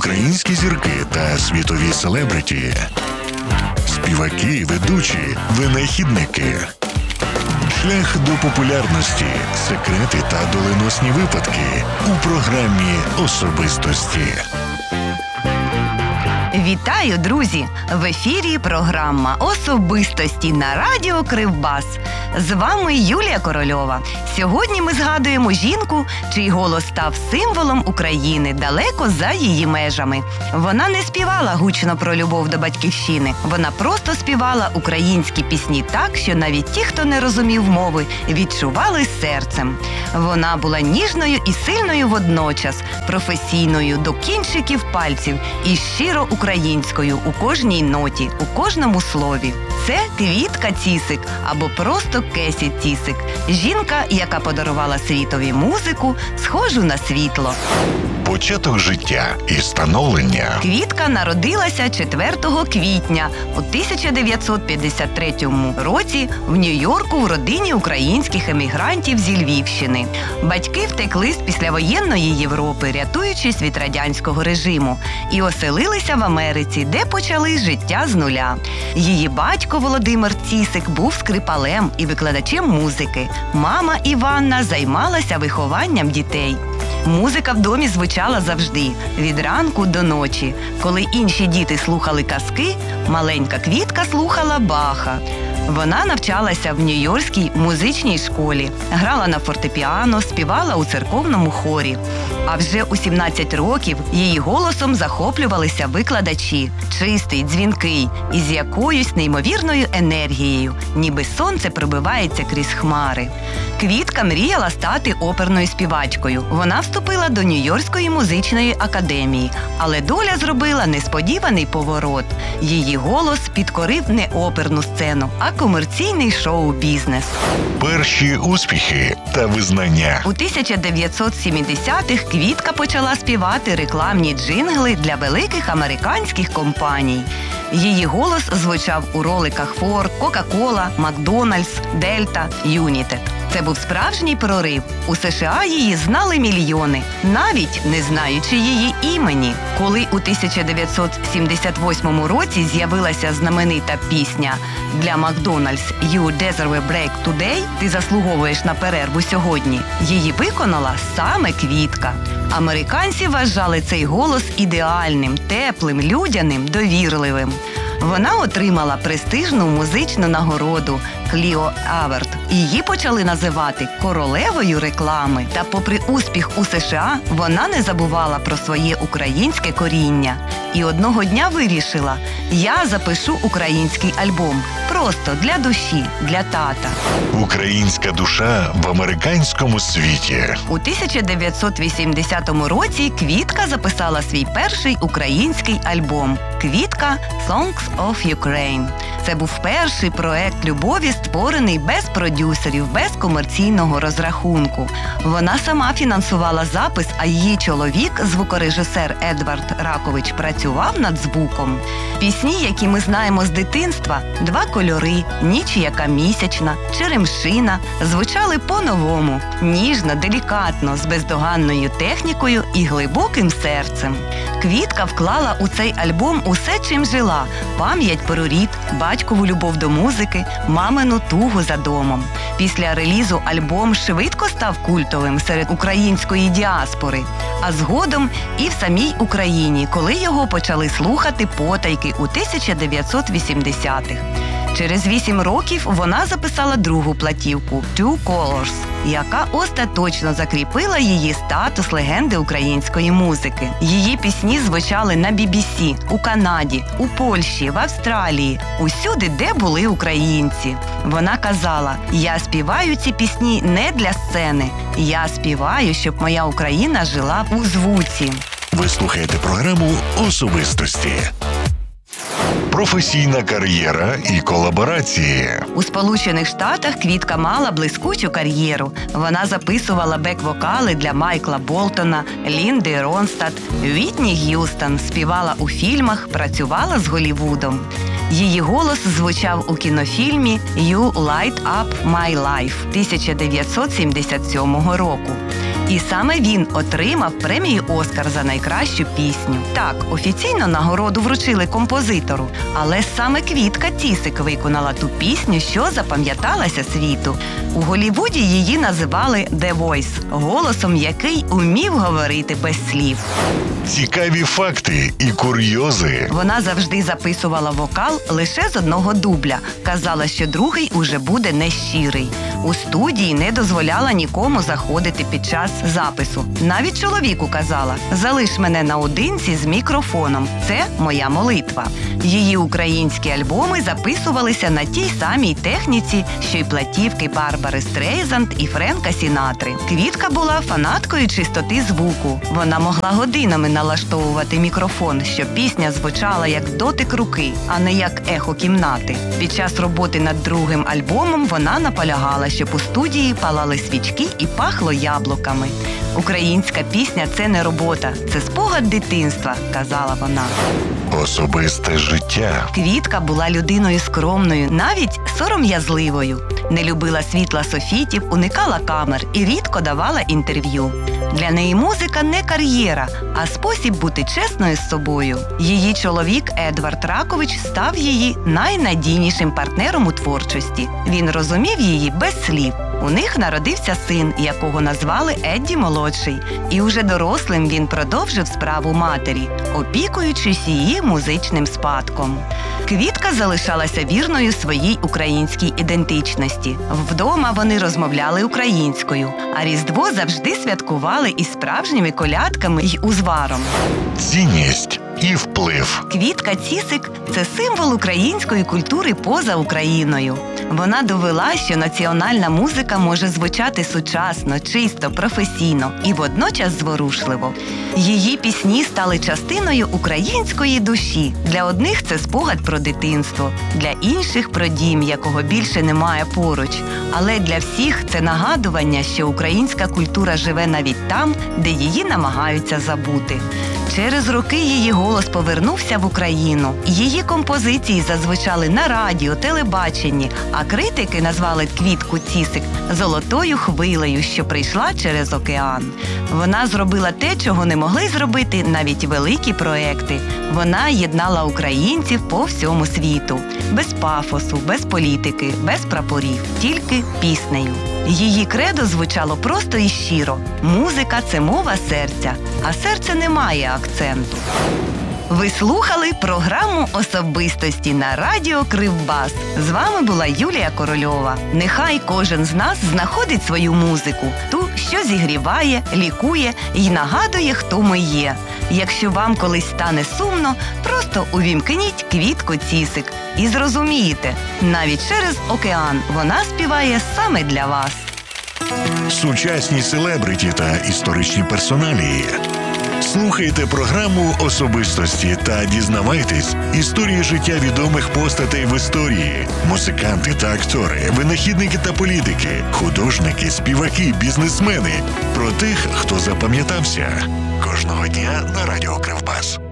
українські зірки та світові селебриті, співаки, ведучі, винахідники. Шлях до популярності, секрети та доленосні випадки у програмі «Особистості». Вітаю, друзі! В ефірі програма «Особистості» на радіо Кривбас. З вами Юлія Корольова. Сьогодні ми згадуємо жінку, чий голос став символом України далеко за її межами. Вона не співала гучно про любов до батьківщини. Вона просто співала українські пісні так, що навіть ті, хто не розумів мови, відчували серцем. Вона була ніжною і сильною водночас, професійною до кінчиків пальців і щиро українською у кожній ноті, у кожному слові. Це Квітка Цісик або просто Кесі Цісик. Жінка, яка подарувала світові музику, схожу на світло. Початок життя і становлення. Квітка народилася 4 квітня у 1953 році в Нью-Йорку в родині українських емігрантів зі Львівщини. Батьки втекли з післявоєнної Європи, рятуючись від радянського режиму, і оселилися в Америці, де почали життя з нуля. Її батько Володимир Цісик був скрипалем і викладачем музики. Мама Іванна займалася вихованням дітей. Музика в домі звучала завжди, від ранку до ночі. Коли інші діти слухали казки, маленька Квітка слухала Баха. Вона навчалася в Нью-Йоркській музичній школі, грала на фортепіано, співала у церковному хорі. А вже у 17 років її голосом захоплювалися викладачі. Чистий, дзвінкий, із якоюсь неймовірною енергією, ніби сонце пробивається крізь хмари. Квітка мріяла стати оперною співачкою. Вона вступила до Нью-Йоркської музичної академії, але доля зробила несподіваний поворот. Її голос підкорив не оперну сцену, а комерційний шоу-бізнес. Перші успіхи та визнання. У 1970-х Квітка почала співати рекламні джингли для великих американських компаній. Її голос звучав у роликах Ford, Coca-Cola, McDonald's, Delta, United. Це був справжній прорив. У США її знали мільйони, навіть не знаючи її імені. Коли у 1978 році з'явилася знаменита пісня для McDonald's «You deserve a break today» «Ти заслуговуєш на перерву сьогодні», її виконала саме Квітка. Американці вважали цей голос ідеальним, теплим, людяним, довірливим. Вона отримала престижну музичну нагороду Кліо Аверт. Її почали називати королевою реклами. Та попри успіх у США, вона не забувала про своє українське коріння. І одного дня вирішила: я запишу український альбом. Просто для душі, для тата. Українська душа в американському світі. У 1980 році Квітка записала свій перший український альбом «Квітка – Songs of Ukraine». Це був перший проект любові, створений без продюсерів, без комерційного розрахунку. Вона сама фінансувала запис, а її чоловік, звукорежисер Едвард Ракович, працював над звуком. Пісні, які ми знаємо з дитинства «Два кольори», «Ніч яка місячна», «Черемшина» звучали по-новому, ніжно, делікатно, з бездоганною технікою і глибоким серцем. Квітка вклала у цей альбом усе, чим жила – пам'ять про рід, батькову любов до музики, мамину тугу за домом. Після релізу альбом швидко став культовим серед української діаспори, а згодом і в самій Україні, коли його почали слухати потайки у 1980-х. Через 8 років вона записала другу платівку «Two Colors», яка остаточно закріпила її статус легенди української музики. Її пісні звучали на BBC, у Канаді, у Польщі, в Австралії, усюди, де були українці. Вона казала: «Я співаю ці пісні не для сцени. Я співаю, щоб моя Україна жила у звуці». Ви слухаєте програму «Особистості». Професійна кар'єра і колаборації. У Сполучених Штатах Квітка мала блискучу кар'єру. Вона записувала бек-вокали для Майкла Болтона, Лінди Ронстад, Вітні Г'юстон, співала у фільмах, працювала з Голлівудом. Її голос звучав у кінофільмі «You Light Up My Life» 1977 року. І саме він отримав премію «Оскар» за найкращу пісню. Так, офіційно нагороду вручили композитору, але саме Квітка Цісик виконала ту пісню, що запам'яталася світу. У Голлівуді її називали «The Voice», голосом який умів говорити без слів. Цікаві факти і курйози. Вона завжди записувала вокал лише з одного дубля. Казала, що другий уже буде нещирий. У студії не дозволяла нікому заходити під час запису. Навіть чоловіку казала: «Залиш мене наодинці з мікрофоном. Це моя молитва». Її українські альбоми записувалися на тій самій техніці, що й платівки Барбари Стрейзанд і Френка Сінатри. Квітка була фанаткою чистоти звуку. Вона могла годинами налаштовувати мікрофон, щоб пісня звучала як дотик руки, а не як ехо кімнати. Під час роботи над другим альбомом вона наполягала, щоб у студії палали свічки і пахло яблуками. «Українська пісня – це не робота, це спогад дитинства», – казала вона. Особисте життя. Квітка була людиною скромною, навіть сором'язливою. Не любила світла софітів, уникала камер і рідко давала інтерв'ю. Для неї музика не кар'єра, а спосіб бути чесною з собою. Її чоловік Едвард Ракович став її найнадійнішим партнером у творчості. Він розумів її без слів. У них народився син, якого назвали Едді-молодший. І уже дорослим він продовжив справу матері, опікуючись її музичним спадком. Квітка залишалася вірною своїй українській ідентичності. Вдома вони розмовляли українською, а Різдво завжди святкували із справжніми колядками й узваром. Цінність і вплив. Квітка Цісик – це символ української культури поза Україною. Вона довела, що національна музика може звучати сучасно, чисто, професійно і водночас зворушливо. Її пісні стали частиною української душі. Для одних це спогад про дитинство, для інших – про дім, якого більше немає поруч. Але для всіх це нагадування, що українська культура живе навіть там, де її намагаються забути. Через роки її голос повернувся в Україну. Її композиції зазвучали на радіо, телебаченні, а критики назвали Квітку Цісик «золотою хвилею, що прийшла через океан». Вона зробила те, чого не могли зробити навіть великі проекти. Вона єднала українців по всьому світу. Без пафосу, без політики, без прапорів, тільки піснею. Її кредо звучало просто і щиро. Музика – це мова серця, а серце не має акценту. Ви слухали програму «Особистості» на радіо Кривбас. З вами була Юлія Корольова. Нехай кожен з нас знаходить свою музику, ту, що зігріває, лікує і нагадує, хто ми є. Якщо вам колись стане сумно, просто увімкніть Квітку Цісик і зрозумієте, навіть через океан вона співає саме для вас. Сучасні селебриті та історичні персоналії. Слухайте програму «Особистості» та дізнавайтесь історії життя відомих постатей в історії. Музиканти та актори, винахідники та політики, художники, співаки, бізнесмени. Про тих, хто запам'ятався. Кожного дня на радіо Кривбас.